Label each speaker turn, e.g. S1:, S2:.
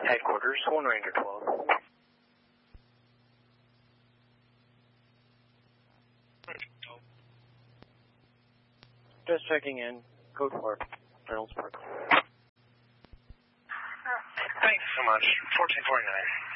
S1: Headquarters, 1 Ranger 12. Just checking in. Code 4, Reynolds Park.
S2: Thanks so much. 1449.